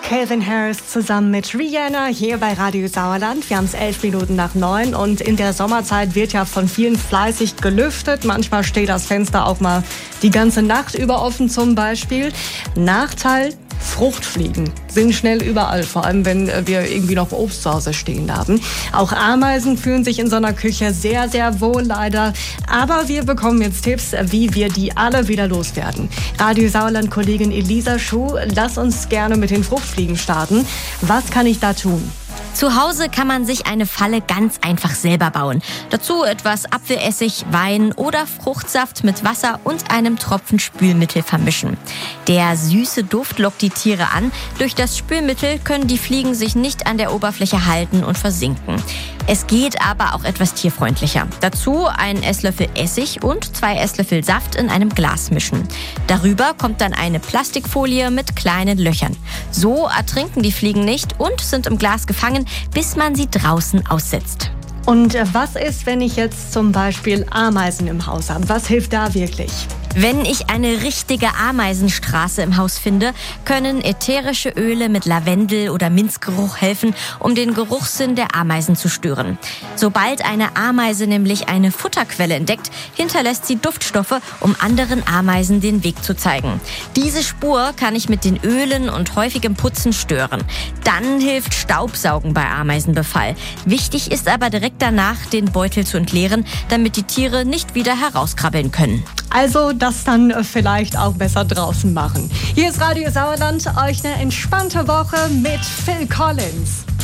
Calvin Harris zusammen mit Rihanna hier bei Radio Sauerland. Wir haben es 8:11 und in der Sommerzeit wird ja von vielen fleißig gelüftet. Manchmal steht das Fenster auch mal die ganze Nacht über offen zum Beispiel. Nachteil: Fruchtfliegen sind schnell überall, vor allem wenn wir irgendwie noch Obst zu Hause stehen haben. Auch Ameisen fühlen sich in so einer Küche sehr, sehr wohl leider. Aber wir bekommen jetzt Tipps, wie wir die alle wieder loswerden. Radio Sauerland-Kollegin Elisa Schuh, lass uns gerne mit den Fruchtfliegen starten. Was kann ich da tun? Zu Hause kann man sich eine Falle ganz einfach selber bauen. Dazu etwas Apfelessig, Wein oder Fruchtsaft mit Wasser und einem Tropfen Spülmittel vermischen. Der süße Duft lockt die Tiere an. Durch das Spülmittel können die Fliegen sich nicht an der Oberfläche halten und versinken. Es geht aber auch etwas tierfreundlicher. Dazu einen Esslöffel Essig und 2 Esslöffel Saft in einem Glas mischen. Darüber kommt dann eine Plastikfolie mit kleinen Löchern. So ertrinken die Fliegen nicht und sind im Glas gefangen, bis man sie draußen aussetzt. Und was ist, wenn ich jetzt zum Beispiel Ameisen im Haus habe? Was hilft da wirklich? Wenn ich eine richtige Ameisenstraße im Haus finde, können ätherische Öle mit Lavendel- oder Minzgeruch helfen, um den Geruchssinn der Ameisen zu stören. Sobald eine Ameise nämlich eine Futterquelle entdeckt, hinterlässt sie Duftstoffe, um anderen Ameisen den Weg zu zeigen. Diese Spur kann ich mit den Ölen und häufigem Putzen stören. Dann hilft Staubsaugen bei Ameisenbefall. Wichtig ist aber direkt danach, den Beutel zu entleeren, damit die Tiere nicht wieder herauskrabbeln können. Also das dann vielleicht auch besser draußen machen. Hier ist Radio Sauerland, euch eine entspannte Woche mit Phil Collins.